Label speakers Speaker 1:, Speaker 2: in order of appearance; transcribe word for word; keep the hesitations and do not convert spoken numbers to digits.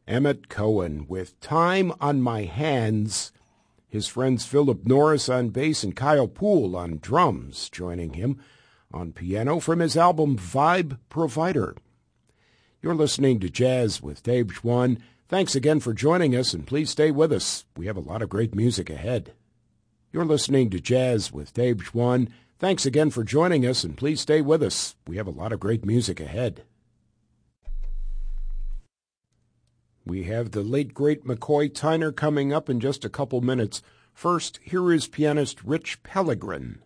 Speaker 1: Emmett Cohen with Time on My Hands. His friends Philip Norris on bass and Kyle Poole on drums, joining him on piano from his album Vibe Provider. You're listening to Jazz with Dave Schwann. Thanks again for joining us, and please stay with us. We have a lot of great music ahead. You're listening to Jazz with Dave Schwann. Thanks again for joining us, and please stay with us. We have a lot of great music ahead. We have the late, great McCoy Tyner coming up in just a couple minutes. First, here is pianist Rich Pellegrin.